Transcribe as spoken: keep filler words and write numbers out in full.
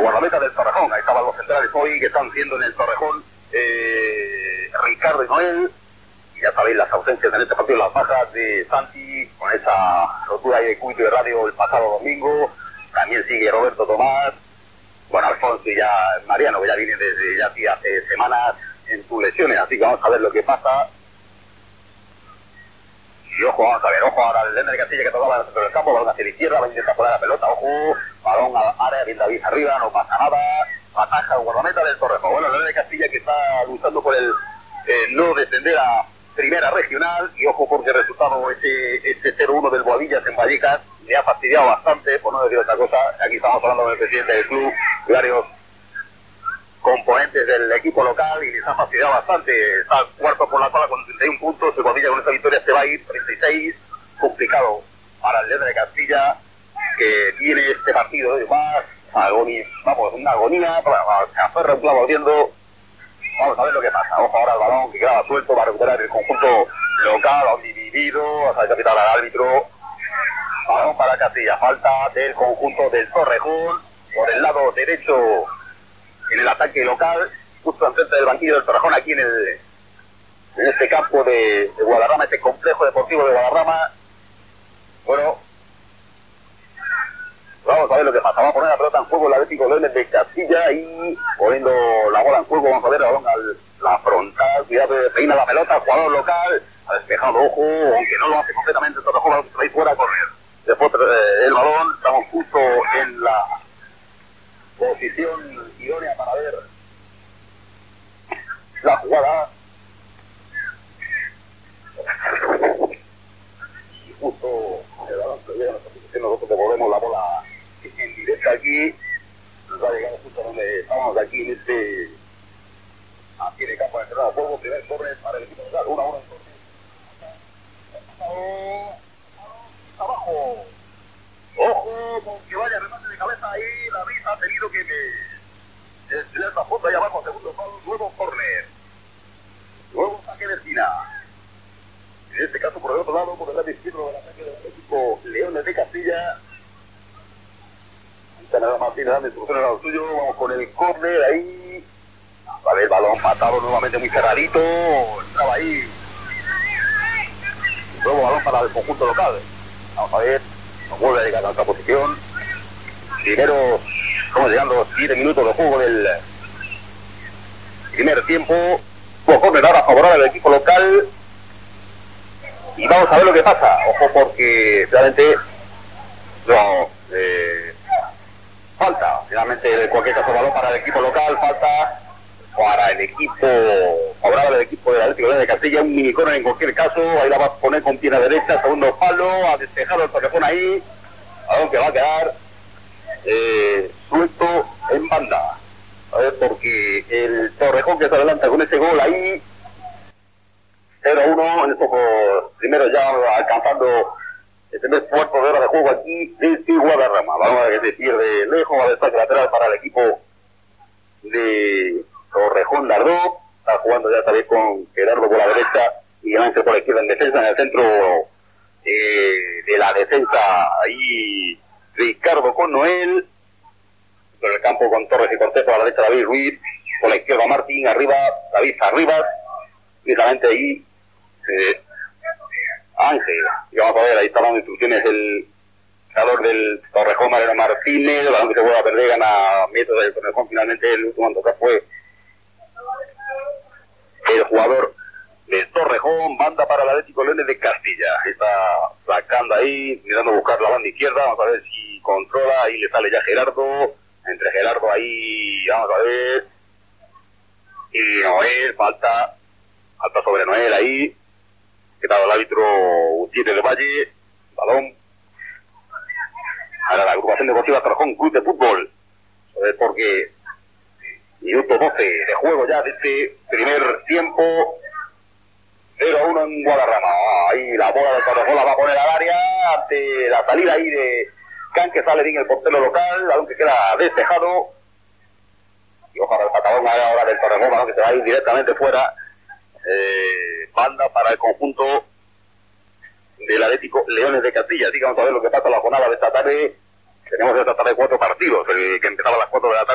guardameta del Torrejón. Ahí estaban los centrales hoy que están siendo en el Torrejón eh, Ricardo y Noel. Y ya sabéis las ausencias en este partido, las bajas de Santi con esa rotura ahí de cúbito de radio el pasado domingo. También sigue Roberto Tomás. Bueno, Alfonso y ya Mariano, que ya viene desde ya sí, hace semanas en sus lesiones, así que vamos a ver lo que pasa. Y ojo, vamos a ver, ojo ahora el Lender de Castilla que tocaba dentro del campo, balón hacia la izquierda, va a intentar poner la pelota, ojo, balón al área, bien David arriba, no pasa nada, ataja guardameta del Torrejón. Bueno, el Lender de Castilla que está luchando por el eh, no descender a primera regional, y ojo porque el resultado, ese, ese cero uno del Boadillas en Vallecas, le ha fastidiado bastante, por no decir otra cosa. Aquí estamos hablando con el presidente del club, y varios componentes del equipo local, y les ha fastidiado bastante. Está cuarto por la cola con treinta y uno puntos, el Boadilla con esta victoria se va a ir treinta y seis, complicado para el Lender de Castilla, que tiene este partido de más agonía, vamos, una agonía, se aferra un clavo ardiendo. Vamos a ver lo que pasa. Ojo ahora el balón que quedaba suelto, va a recuperar el conjunto local, han dividido, hasta capital al árbitro. Balón para Castilla, falta del conjunto del Torrejón, por el lado derecho en el ataque local, justo enfrente del banquillo del Torrejón, aquí en el en este campo de, de Guadarrama, este complejo deportivo de Guadarrama. Bueno, vamos a ver lo que pasa. Vamos a poner la pelota en juego el Atlético Leones de Castilla y poniendo la bola en juego, vamos a ver el balón al la frontal, cuidado, peina la pelota, jugador local, ha despejado, ojo, aunque no lo hace completamente, el Torrejón va ahí fuera a correr. Después eh, el balón, estamos justo en la posición idónea para ver la jugada. Y justo el balón se llega a nuestra posición, nosotros devolvemos la bola en directo aquí. Nos va a llegar justo donde estamos aquí en este aquí en el campo de entrada de juego. Primer córner para el equipo local, una hora en córner. Abajo. Ojo, con que vaya remate de cabeza ahí, David ha tenido que estirar la foto ahí abajo, segundo palo, nuevo córner. Nuevo saque de esquina. En este caso por el otro lado, por el lado izquierdo del ataque del equipo Leones de Castilla. Nada Martínez dando instrucciones a lo suyo, vamos con el córner ahí. A ver, el balón matado nuevamente muy cerradito, entraba ahí. Nuevo balón para el conjunto local. Vamos a ver, nos vuelve a llegar a otra posición. Primero, estamos llegando siete minutos de juego del primer tiempo. Nuevo córner ahora favorable al equipo local. Y vamos a ver lo que pasa. Ojo porque realmente no, eh, falta, finalmente en cualquier caso balón para el equipo local, falta para el equipo favorable al equipo del Atlético de Castilla, un mini corner en cualquier caso, ahí la va a poner con pierna derecha, segundo palo, ha despejado el Torrejón ahí, aunque va a quedar eh, suelto en banda, a ver, porque el Torrejón que se adelanta con ese gol ahí, cero a uno, en estos primeros ya alcanzando el primer cuarto de hora de juego aquí desde Guadarrama. Vamos a ver que se pierde lejos, va a destaque lateral para el equipo de Torrejón Lardó. Está jugando ya también con Gerardo por la derecha y Ángel por la izquierda en defensa. En el centro eh, de la defensa ahí Ricardo con Noel. Por el campo con Torres y Cortés, por la derecha David Ruiz, por la izquierda Martín, arriba David Arribas, precisamente ahí eh, Ángel, y vamos a ver, ahí están las instrucciones del creador del Torrejón, Mariano Martínez, el balón que se vuelve a perder, gana metros del Torrejón, finalmente el último en tocar fue el jugador del Torrejón, banda para el Atlético Leones de Castilla, está sacando ahí, mirando a buscar la banda izquierda, vamos a ver si controla, ahí le sale ya Gerardo, entre Gerardo ahí, vamos a ver, y Noel, falta, falta sobre Noel ahí, que tal el árbitro Gutiérrez de Valle, balón para la agrupación deportiva Torrejón Club de Fútbol, porque minuto doce de juego ya de este primer tiempo, cero a uno en Guadarrama. Ahí la bola del Torrejón la va a poner al área ante la salida ahí de Can, que sale bien el portero local, balón que queda despejado, y ojalá el patadón ahora del Torrejón, balón que se va a ir directamente fuera. Eh, banda para el conjunto del Atlético Leones de Castilla. Así que vamos a ver lo que pasa en la jornada de esta tarde. Tenemos esta tarde cuatro partidos, el que empezaba a las cuatro de la tarde.